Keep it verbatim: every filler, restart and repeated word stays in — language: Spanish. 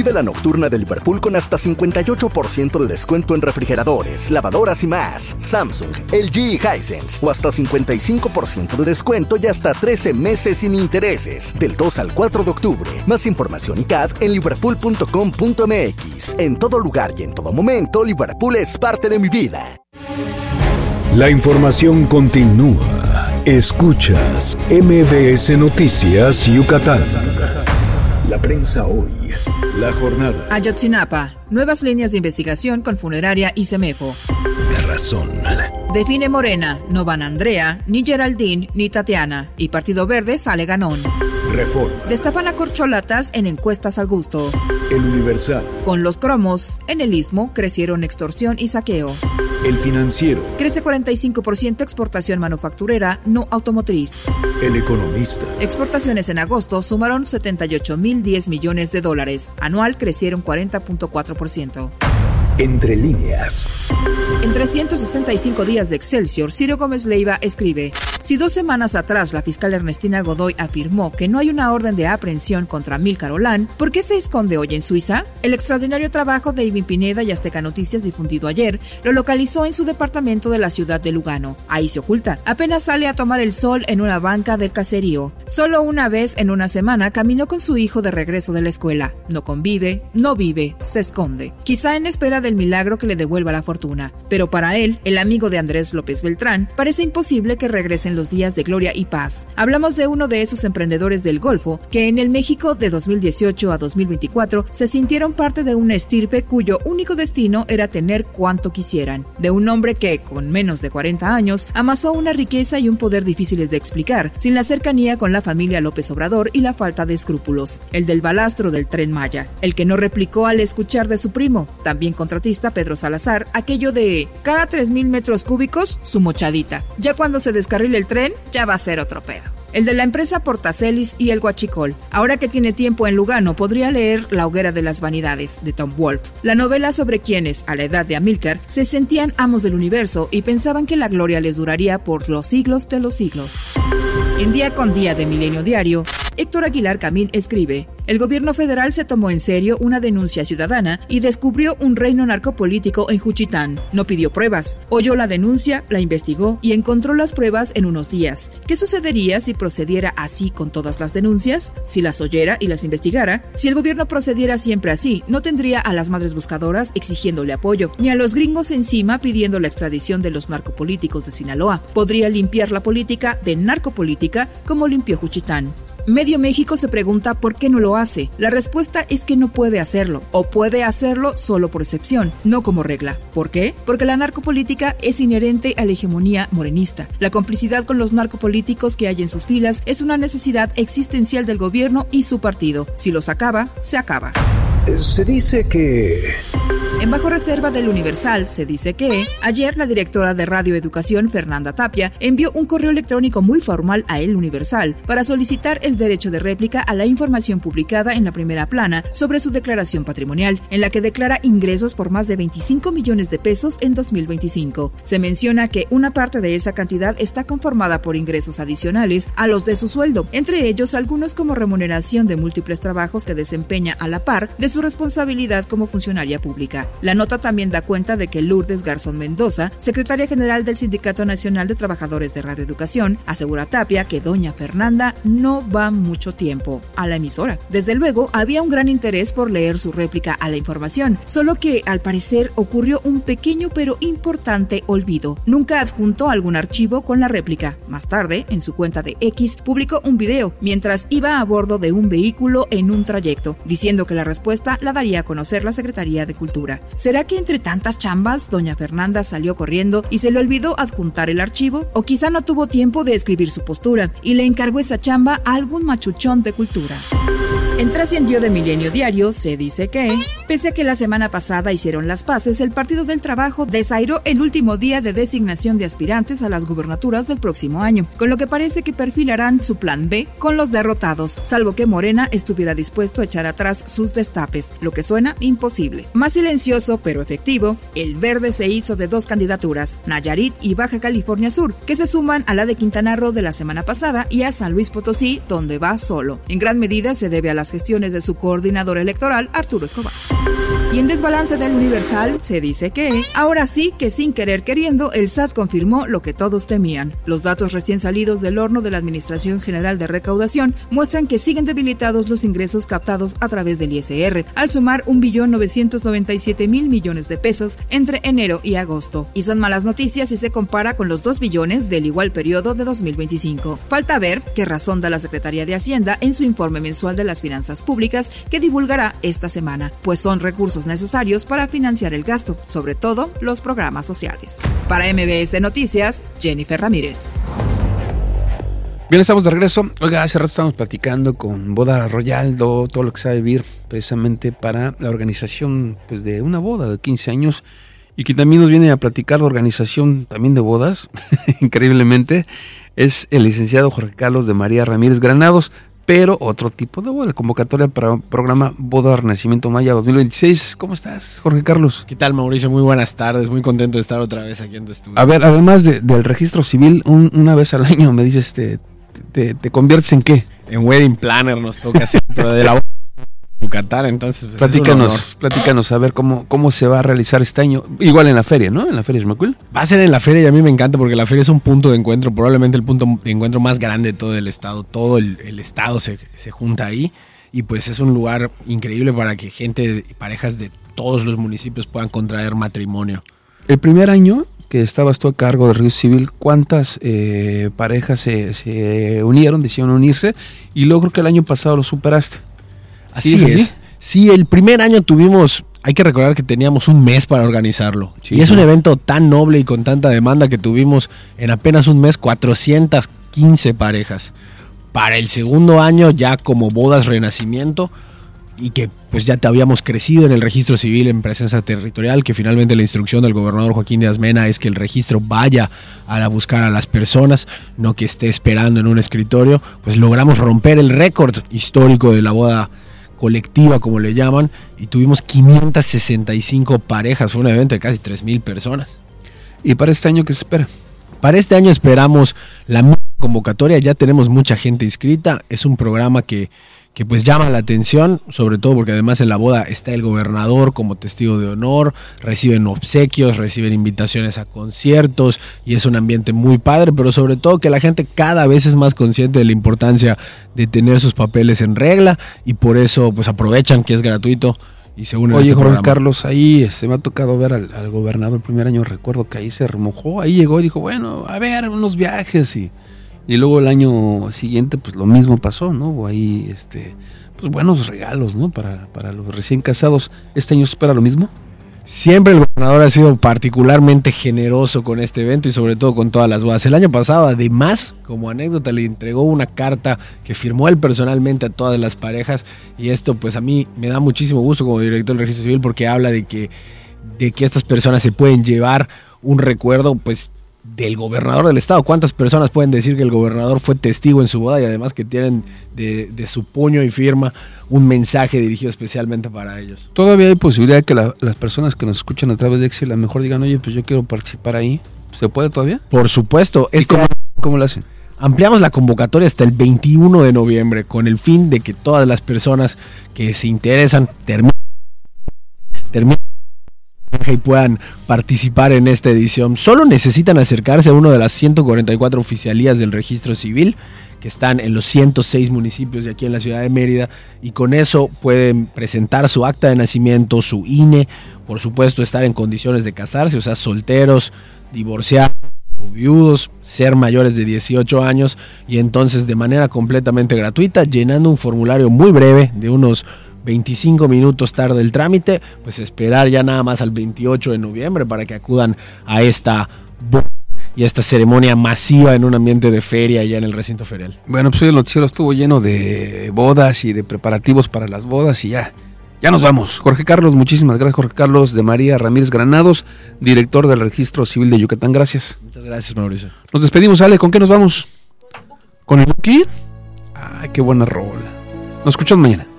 Vive la nocturna de Liverpool con hasta cincuenta y ocho por ciento de descuento en refrigeradores, lavadoras y más. Samsung, L G y Hisense. O hasta cincuenta y cinco por ciento de descuento y hasta trece meses sin intereses. Del dos al cuatro de octubre. Más información y C A D en liverpool punto com punto m x. En todo lugar y en todo momento, Liverpool es parte de mi vida. La información continúa. Escuchas M B S Noticias Yucatán. La prensa hoy. La jornada. Ayotzinapa. Nuevas líneas de investigación con funeraria y Semefo. La razón. Define Morena. No van Andrea, ni Geraldine, ni Tatiana. Y Partido Verde sale ganón. Reforma. Destapan a corcholatas en encuestas al gusto. El Universal. Con los cromos, en el Istmo crecieron extorsión y saqueo. El Financiero. Crece cuarenta y cinco por ciento exportación manufacturera, no automotriz. El Economista. Exportaciones en agosto sumaron setenta y ocho mil diez millones de dólares. Anual crecieron cuarenta punto cuatro por ciento. Entre líneas. En trescientos sesenta y cinco días de Excelsior, Ciro Gómez Leiva escribe: si dos semanas atrás la fiscal Ernestina Godoy afirmó que no hay una orden de aprehensión contra Amílcar Olán, ¿por qué se esconde hoy en Suiza? El extraordinario trabajo de Irving Pineda y Azteca Noticias difundido ayer lo localizó en su departamento de la ciudad de Lugano. Ahí se oculta. Apenas sale a tomar el sol en una banca del caserío. Solo una vez en una semana caminó con su hijo de regreso de la escuela. No convive, no vive, se esconde. Quizá en espera del milagro que le devuelva la fortuna. Pero para él, el amigo de Andrés López Beltrán, parece imposible que regresen los días de gloria y paz. Hablamos de uno de esos emprendedores del Golfo que en el México de dos mil dieciocho a dos mil veinticuatro se sintieron parte de una estirpe cuyo único destino era tener cuanto quisieran. De un hombre que, con menos de cuarenta años, amasó una riqueza y un poder difíciles de explicar, sin la cercanía con la familia López Obrador y la falta de escrúpulos. El del balastro del Tren Maya, el que no replicó al escuchar de su primo, también contratista Pedro Salazar, aquello de cada tres mil metros cúbicos, su mochadita. Ya cuando se descarrile el tren, ya va a ser otro pedo. El de la empresa Portacelis y el Huachicol. Ahora que tiene tiempo en Lugano, podría leer La hoguera de las vanidades, de Tom Wolfe, la novela sobre quienes, a la edad de Amílcar, se sentían amos del universo y pensaban que la gloria les duraría por los siglos de los siglos. En Día con Día de Milenio Diario, Héctor Aguilar Camín escribe: el gobierno federal se tomó en serio una denuncia ciudadana y descubrió un reino narcopolítico en Juchitán. No pidió pruebas, oyó la denuncia, la investigó y encontró las pruebas en unos días. ¿Qué sucedería si procediera así con todas las denuncias? Si las oyera y las investigara. Si el gobierno procediera siempre así, no tendría a las madres buscadoras exigiéndole apoyo, ni a los gringos encima pidiendo la extradición de los narcopolíticos de Sinaloa. Podría limpiar la política de narcopolítica como limpió Juchitán. Medio México se pregunta por qué no lo hace. La respuesta es que no puede hacerlo, o puede hacerlo solo por excepción, no como regla. ¿Por qué? Porque la narcopolítica es inherente a la hegemonía morenista. La complicidad con los narcopolíticos que hay en sus filas es una necesidad existencial del gobierno y su partido. Si los acaba, se acaba. Se dice que... En Bajo Reserva del Universal se dice que ayer la directora de Radio Educación, Fernanda Tapia, envió un correo electrónico muy formal a El Universal para solicitar el derecho de réplica a la información publicada en la primera plana sobre su declaración patrimonial, en la que declara ingresos por más de veinticinco millones de pesos en dos mil veinticinco. Se menciona que una parte de esa cantidad está conformada por ingresos adicionales a los de su sueldo, entre ellos algunos como remuneración de múltiples trabajos que desempeña a la par de su responsabilidad como funcionaria pública. La nota también da cuenta de que Lourdes Garzón Mendoza, secretaria general del Sindicato Nacional de Trabajadores de Radioeducación, asegura a Tapia que doña Fernanda no va mucho tiempo a la emisora. Desde luego, había un gran interés por leer su réplica a la información, solo que, al parecer, ocurrió un pequeño pero importante olvido. Nunca adjuntó algún archivo con la réplica. Más tarde, en su cuenta de X, publicó un video mientras iba a bordo de un vehículo en un trayecto, diciendo que la respuesta la daría a conocer la Secretaría de Cultura. ¿Será que entre tantas chambas, doña Fernanda salió corriendo y se le olvidó adjuntar el archivo? ¿O quizá no tuvo tiempo de escribir su postura y le encargó esa chamba a algún machuchón de cultura? En Trascendió de Milenio Diario se dice que Pese a que la semana pasada hicieron las paces, el Partido del Trabajo desairó el último día de designación de aspirantes a las gubernaturas del próximo año, con lo que parece que perfilarán su plan B con los derrotados, salvo que Morena estuviera dispuesto a echar atrás sus destapes, lo que suena imposible. Más silencioso pero efectivo, el Verde se hizo de dos candidaturas, Nayarit y Baja California Sur, que se suman a la de Quintana Roo de la semana pasada y a San Luis Potosí, donde va solo. En gran medida se debe a las gestiones de su coordinador electoral, Arturo Escobar. Y en desbalance del Universal se dice que, ahora sí que sin querer queriendo, el S A T confirmó lo que todos temían. Los datos recién salidos del horno de la Administración General de Recaudación muestran que siguen debilitados los ingresos captados a través del I S R, al sumar un billón novecientos noventa y siete mil millones de pesos entre enero y agosto. Y son malas noticias si se compara con los dos billones del igual periodo de dos mil veinticinco. Falta ver qué razón da la Secretaría de Hacienda en su informe mensual de las finanzas públicas que divulgará esta semana, pues son recursos necesarios para financiar el gasto, sobre todo los programas sociales. Para M B S Noticias, Jennifer Ramírez. Bien, estamos de regreso. Oiga, hace rato estamos platicando con Boda Royal, todo, todo lo que se va a vivir precisamente para la organización pues, de una boda de quince años y que también nos viene a platicar de organización también de bodas, increíblemente, es el licenciado Jorge Carlos de María Ramírez Granados, pero otro tipo de boda, convocatoria para el programa Boda Renacimiento Maya dos mil veintiséis. ¿Cómo estás, Jorge Carlos? ¿Qué tal, Mauricio? Muy buenas tardes, muy contento de estar otra vez aquí en tu estudio. A ver, además de, del registro civil, un, una vez al año me dices, te, te, te conviertes en qué? En wedding planner nos toca hacer, pero de la boda de Yucatán, entonces... Pues, platícanos, platícanos a ver cómo, cómo se va a realizar este año, igual en la feria, ¿no? En la feria Esmacuil. Va a ser en la feria y a mí me encanta porque la feria es un punto de encuentro, probablemente el punto de encuentro más grande de todo el estado, todo el, el estado se, se junta ahí y pues es un lugar increíble para que gente y parejas de todos los municipios puedan contraer matrimonio. El primer año que estabas tú a cargo del registro civil, ¿cuántas eh, parejas se, se unieron, decidieron unirse? Y luego creo que el año pasado lo superaste. Así ¿Sí, es. ¿Sí? Sí, el primer año tuvimos, hay que recordar que teníamos un mes para organizarlo. Sí, y es sí. un evento tan noble y con tanta demanda que tuvimos en apenas un mes cuatrocientas quince parejas. Para el segundo año ya como Bodas Renacimiento y que pues ya te habíamos crecido en el registro civil en presencia territorial, que finalmente la instrucción del gobernador Joaquín Díaz Mena es que el registro vaya a buscar a las personas, no que esté esperando en un escritorio, pues logramos romper el récord histórico de la boda colectiva, como le llaman, y tuvimos quinientas sesenta y cinco parejas, fue un evento de casi tres mil personas. ¿Y para este año qué se espera? Para este año esperamos la misma convocatoria, ya tenemos mucha gente inscrita, es un programa que, que pues llama la atención, sobre todo porque además en la boda está el gobernador como testigo de honor, reciben obsequios, reciben invitaciones a conciertos y es un ambiente muy padre, pero sobre todo que la gente cada vez es más consciente de la importancia de tener sus papeles en regla y por eso pues aprovechan que es gratuito y se unen. Oye, a este Jorge programa. Carlos, ahí se me ha tocado ver al, al gobernador el primer año, recuerdo que ahí se remojó, ahí llegó y dijo, bueno, a ver, unos viajes y... Y luego el año siguiente, pues lo mismo pasó, ¿no? Hubo ahí, este, pues buenos regalos, ¿no? Para, para los recién casados. ¿Este año se espera lo mismo? Siempre el gobernador ha sido particularmente generoso con este evento y sobre todo con todas las bodas. El año pasado, además, como anécdota, le entregó una carta que firmó él personalmente a todas las parejas y esto, pues a mí me da muchísimo gusto como director del registro civil porque habla de que, de que estas personas se pueden llevar un recuerdo, pues, del gobernador del estado. ¿Cuántas personas pueden decir que el gobernador fue testigo en su boda y además que tienen de, de su puño y firma un mensaje dirigido especialmente para ellos? ¿Todavía hay posibilidad de que la, las personas que nos escuchan a través de Excel a lo mejor digan, oye, pues yo quiero participar ahí? ¿Se puede todavía? Por supuesto. ¿Y este cómo, cómo lo hacen? Ampliamos la convocatoria hasta el veintiuno de noviembre con el fin de que todas las personas que se interesan terminen terminen y puedan participar en esta edición. Solo necesitan acercarse a una de las ciento cuarenta y cuatro oficialías del registro civil que están en los ciento seis municipios de aquí en la ciudad de Mérida y con eso pueden presentar su acta de nacimiento, su I N E, por supuesto estar en condiciones de casarse, o sea, solteros, divorciados o viudos, ser mayores de dieciocho años y entonces de manera completamente gratuita, llenando un formulario muy breve de unos veinticinco minutos tarde el trámite, pues esperar ya nada más al veintiocho de noviembre para que acudan a esta boda y a esta ceremonia masiva en un ambiente de feria ya en el recinto ferial. Bueno, pues hoy el noticiero estuvo lleno de bodas y de preparativos para las bodas y ya Ya nos vamos. Jorge Carlos, muchísimas gracias. Jorge Carlos de María Ramírez Granados, director del Registro Civil de Yucatán. Gracias. Muchas gracias, Mauricio. Nos despedimos, Ale. ¿Con qué nos vamos? ¿Con el Lucky? Ay, qué buena rola. Nos escuchamos mañana.